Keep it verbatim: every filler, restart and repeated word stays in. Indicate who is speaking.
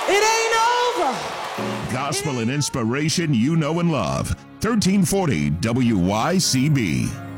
Speaker 1: It ain't over.
Speaker 2: Gospel and inspiration you know and love. thirteen forty W Y C B.